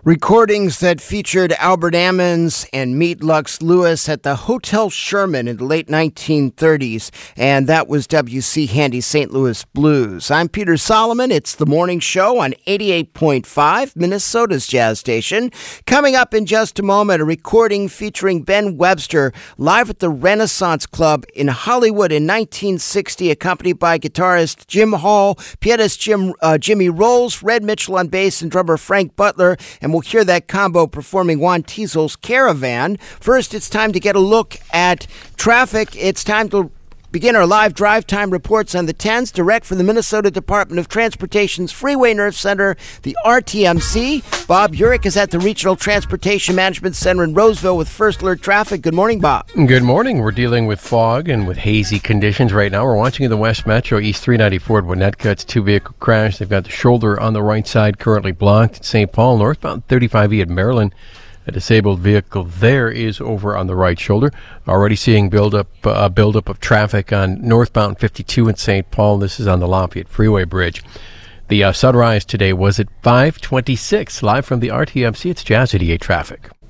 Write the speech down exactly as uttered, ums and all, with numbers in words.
Recordings that featured Albert Ammons and Meet Lux Lewis at the Hotel Sherman in the late nineteen thirties, and that was W C Handy Saint Louis Blues. I'm Peter Solomon. It's the morning show on eighty-eight point five, Minnesota's Jazz Station. Coming up in just a moment, a recording featuring Ben Webster live at the Renaissance Club in Hollywood in nineteen sixty, accompanied by guitarist Jim Hall, pianist Jim uh, Jimmy Rolls, Red Mitchell on bass, and drummer Frank Butler, and we'll hear that combo performing Juan Tiesel's Caravan. First, it's time to get a look at traffic. It's time to begin our live drive time reports on the tens, direct from the Minnesota Department of Transportation's Freeway Nerve Center, the R T M C. Bob Urich is at the Regional Transportation Management Center in Roseville with First Alert Traffic. Good morning, Bob. Good morning. We're dealing with fog and with hazy conditions right now. We're watching in the West Metro, East three ninety-four at Winnetka. It's a two-vehicle crash. They've got the shoulder on the right side currently blocked at Saint Paul, northbound thirty-five E at Maryland. A disabled vehicle there is over on the right shoulder. Already seeing buildup, uh, buildup of traffic on northbound fifty-two in Saint Paul. This is on the Lafayette Freeway Bridge. The uh, sunrise today was at five twenty-six. Live from the R T M C, it's Jazz eighty-eight Traffic.